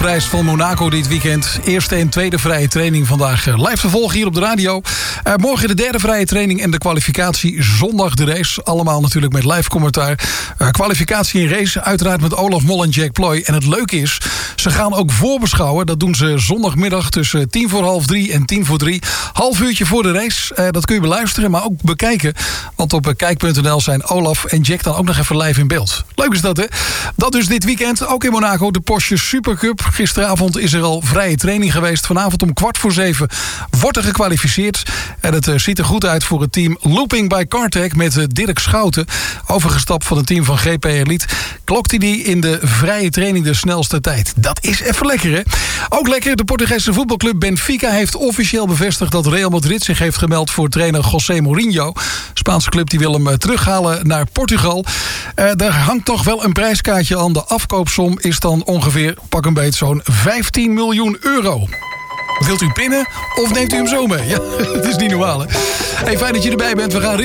Prijs van Monaco dit weekend. Eerste en tweede vrije training vandaag live te volgen hier op de radio. Morgen de derde vrije training en de kwalificatie. Zondag de race. Allemaal natuurlijk met live commentaar. Kwalificatie en race uiteraard met Olaf Mol en Jack Ploy. En het leuke is, ze gaan ook voorbeschouwen. Dat doen ze zondagmiddag tussen 2:45 en 2:50. Half uurtje voor de race. Dat kun je beluisteren, maar ook bekijken. Want op kijk.nl zijn Olaf en Jack dan ook nog even live in beeld. Leuk is dat, hè? Dat dus dit weekend. Ook in Monaco de Porsche Supercup. Gisteravond is er al vrije training geweest. Vanavond om 6:15 wordt er gekwalificeerd. En het ziet er goed uit voor het team Looping by CarTech met Dirk Schouten. Overgestapt van het team van GP Elite. Klokte die in de vrije training de snelste tijd. Dat is even lekker, hè? Ook lekker, de Portugese voetbalclub Benfica heeft officieel bevestigd dat Real Madrid zich heeft gemeld voor trainer José Mourinho. Spaanse club die wil hem terughalen naar Portugal. Daar hangt toch wel een prijskaartje aan. De afkoopsom is dan ongeveer, pak een beet, zo'n 15 miljoen euro. Wilt u pinnen of neemt u hem zo mee? Ja, het is niet normaal, hè? Hey, fijn dat je erbij bent. We gaan